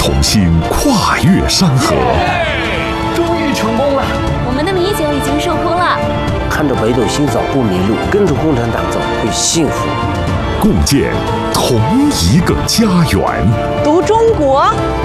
重新跨越山河。 终于成功了！ 我们的米酒已经收工了。 看着北斗星走不迷路，跟着共产党走会幸福。 共建同一个家园。 读中国，